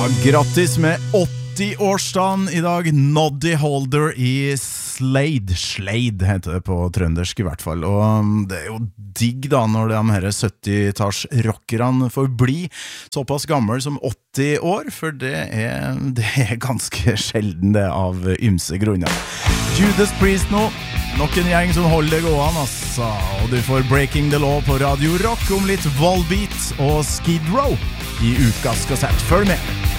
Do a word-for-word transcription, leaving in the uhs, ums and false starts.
Grattis med åtti-årsdagen I dag, Noddy Holder I Slade. Slade heter det på trøndersk I hvert fall. Og det er jo digg da når de her sytti-tals-rockerne får bli såpass gammel som åtti år, for det er, det er ganske sjelden det av ymse grunner. Judas Priest nå, nok en gjeng som holder det gående, altså. Og du får Breaking the Law på Radio Rock om litt Volbeat og Skid Row I ukas kassett. Følg med!